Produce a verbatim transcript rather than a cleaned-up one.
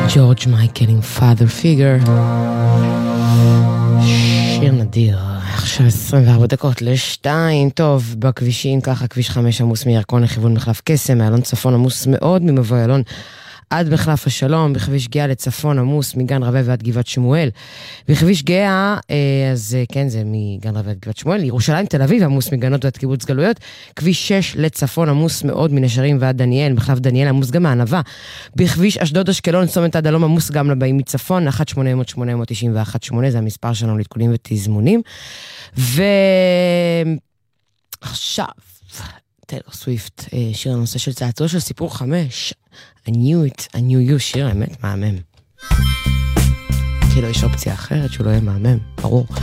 ג'ורג' מייקל עם Father Figure. שיר נדיר. עכשיו עשרים וארבע דקות לשתיים. טוב, בכבישים ככה, כביש חמש עמוס מירקון לכיוון מחלף קסם, מאלון צפון עמוס מאוד ממבוא איילון עד מחלף השלום, בכביש גאה לצפון עמוס מגן רבי ועד גבעת שמואל. בכביש גאה, אז כן, זה מגן רבי ועד גבעת שמואל. ירושלים תל אביב עמוס מגנות ועד קיבוץ גלויות. כביש שש לצפון עמוס מאוד מנשרים ועד דניאל, מחלף דניאל עמוס גם מענבה. בכביש אשדוד אשקלון צומת עד הלום עמוס גם לבאים מצפון, אחת שמונה אפס אפס שמונה תשע אחת שמונה, זה המספר שלנו להתקולים ותזמונים. ועכשיו טיילור סוויפט, שיר הנושא של צעצוע של סיפור חמש. I knew it, I knew you, שיר האמת מהמם. כי לא יש אופציה אחרת שהוא לא יהיה מהמם, ברור.